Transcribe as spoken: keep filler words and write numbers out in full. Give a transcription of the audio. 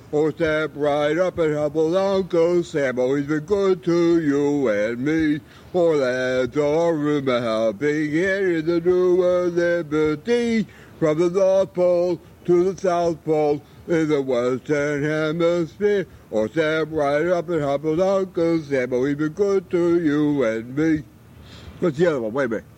Or step right up and help old Uncle Sam. Oh, he's been good to you and me. Or let's all remember helping here in the New World Liberty. From the North Pole to the South Pole in the Western Hemisphere. Or step right up and help old Uncle Sam. Oh, he's been good to you and me. What's the other one? Wait a minute.